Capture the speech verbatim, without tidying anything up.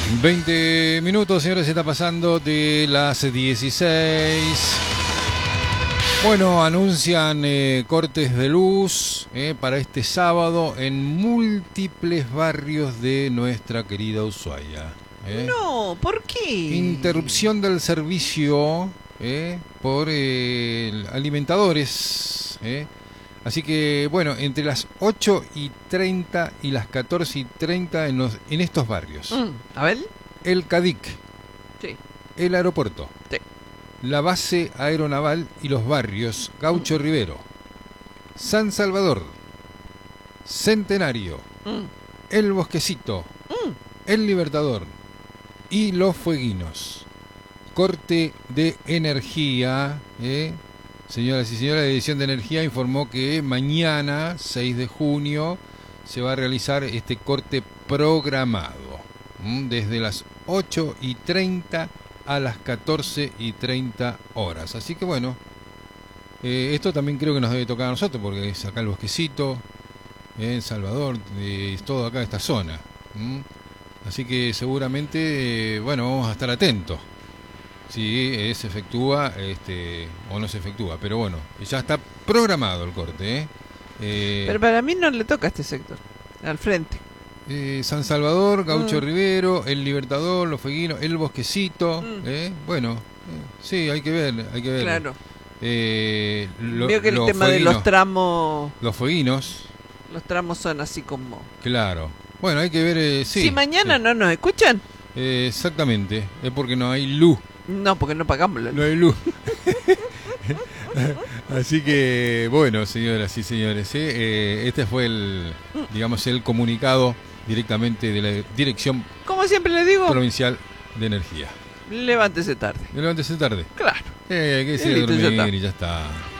veinte minutos, señores, se está pasando de las dieciséis. Bueno, anuncian eh, cortes de luz eh, para este sábado en múltiples barrios de nuestra querida Ushuaia. Eh. No, ¿por qué? Interrupción del servicio eh, por eh, alimentadores. Eh. Así que, bueno, entre las ocho y treinta y las catorce y treinta en, los, en estos barrios. Mm, a ver. El Cadic. Sí. El aeropuerto. Sí. La base aeronaval y los barrios Gaucho mm. Rivero, San Salvador, Centenario, mm. El Bosquecito, mm. El Libertador y Los Fueguinos. Corte de energía. ¿eh? Señoras y señores, la Dirección de Energía informó que mañana, seis de junio, se va a realizar este corte programado. ¿m? Desde las ocho y treinta a las catorce y treinta horas. Así que bueno, eh, esto también creo que nos debe tocar a nosotros, porque es acá el Bosquecito, eh, en Salvador, eh, es todo acá esta zona. ¿m? Así que seguramente, eh, bueno, vamos a estar atentos si eh, se efectúa este, o no se efectúa. Pero bueno, ya está programado el corte. ¿eh? Eh, Pero para mí no le toca a este sector, al frente. Eh, San Salvador, Gaucho mm. Rivero, El Libertador, Los Fueguinos, El Bosquecito. Mm. Eh, bueno, eh, sí, hay que ver, hay que ver. Claro. Eh, lo, Veo que el tema fueguinos, de los tramos. Los Fueguinos. Los tramos son así como. Claro. Bueno, hay que ver. Eh, sí, si mañana sí. no nos escuchan. Eh, exactamente. Es porque no hay luz. No, porque no pagamos la luz. No hay luz. Así que, bueno, señoras y señores, ¿eh? Eh, este fue el, digamos, el comunicado directamente de la Dirección Como siempre le digo, Provincial de Energía. levántese tarde. Levántese tarde. Claro. Eh, que se listo, ya dormir está. y ya está.